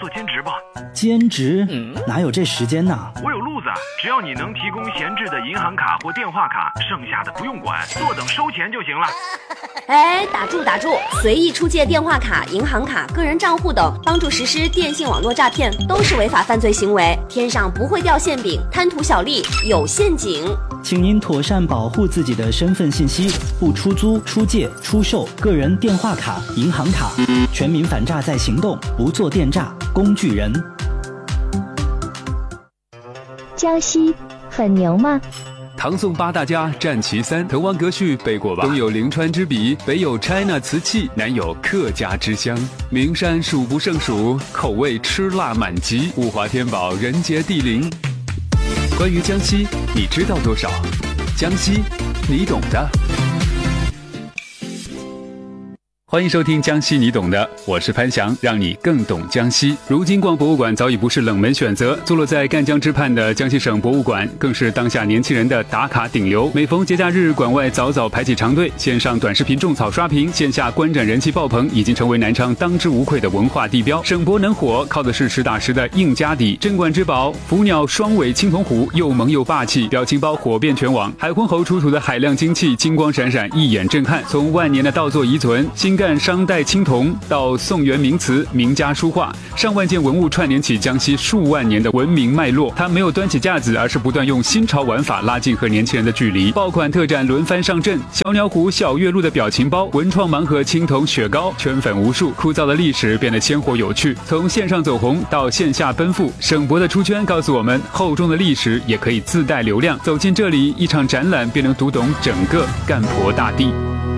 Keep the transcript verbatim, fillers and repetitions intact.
做兼职吧。 兼职？哪有这时间呢？ 我有路子，只要你能提供闲置的银行卡或电话卡，剩下的不用管，坐等收钱就行了。 哎，打住打住！随意出借电话卡、银行卡、个人账户等，帮助实施电信网络诈骗，都是违法犯罪行为。天上不会掉馅饼，贪图小利有陷阱。 请您妥善保护自己的身份信息，不出租、出借、出售个人电话卡、银行卡。全民反诈在行动，不做电诈工具人。 江西很牛吗？ 唐宋八大家占其三，滕王阁序背过吧？东有临川之笔，北有 China 瓷器，南有客家之乡。名山数不胜数，口味吃辣满级，物华天宝，人杰地灵。关于江西，你知道多少？江西，你懂的。欢迎收听江西你懂的，我是潘翔，让你更懂江西。如今逛博物馆早已不是冷门选择，坐落在赣江之畔的江西省博物馆更是当下年轻人的打卡顶流。每逢节假日，馆外早早排起长队，线上短视频种草刷屏，线下观展人气爆棚，已经成为南昌当之无愧的文化地标。省博能火，靠的是实打实的硬家底。镇馆之宝虎鸟双尾青铜壶，又萌又霸气，表情包火遍全网。海昏侯出土的海量金器，金光闪闪，一眼震撼。从万年的稻作遗存，新干商代青铜到宋元名瓷、名家书画，上万件文物串联起江西数万年的文明脉络。它没有端起架子，而是不断用新潮玩法拉近和年轻人的距离。爆款特展轮番上阵，小鸟湖、小月鹿的表情包，文创盲盒青铜雪糕，圈粉无数。枯燥的历史变得鲜活有趣，从线上走红到线下奔赴。省博的出圈告诉我们，厚重的历史也可以自带流量。走进这里，一场展览便能读懂整个赣婆大地。